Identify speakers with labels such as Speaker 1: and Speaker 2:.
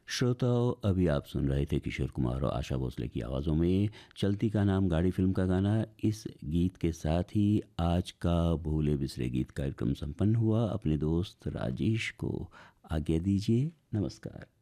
Speaker 1: श्रोताओं, अभी आप सुन रहे थे किशोर कुमार और आशा भोसले की आवाज़ों में चलती का नाम गाड़ी फिल्म का गाना। इस गीत के साथ ही आज का भूले बिसरे गीत कार्यक्रम संपन्न हुआ। अपने दोस्त राजेश को आज्ञा दीजिए। नमस्कार।